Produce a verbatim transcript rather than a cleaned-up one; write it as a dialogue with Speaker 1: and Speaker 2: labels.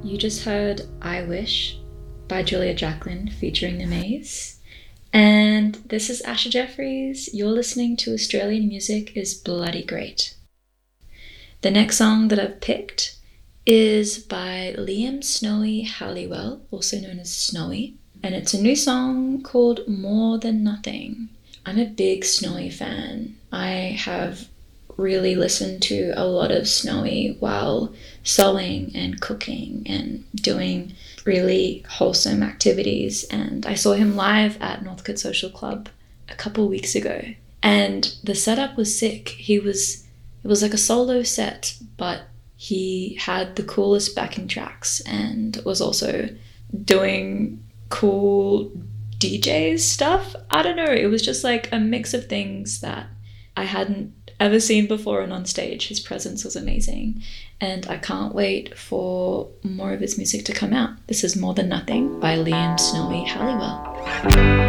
Speaker 1: You just heard I Wish by Julia Jacklin featuring The Maze. And this is Asha Jeffries. You're listening to Australian Music is Bloody Great. The next song that I've picked is by Liam Snowy Halliwell, also known as Snowy. And it's a new song called More Than Nothing. I'm a big Snowy fan. I have really listened to a lot of Snowy while sewing and cooking and doing really wholesome activities. And I saw him live at Northcote Social Club a couple weeks ago, and the setup was sick. He was it was like a solo set, but he had the coolest backing tracks and was also doing cool D J stuff. I don't know, it was just like a mix of things that I hadn't ever seen before, and on stage his presence was amazing, and I can't wait for more of his music to come out. This is More Than Nothing by Liam Snowy Halliwell.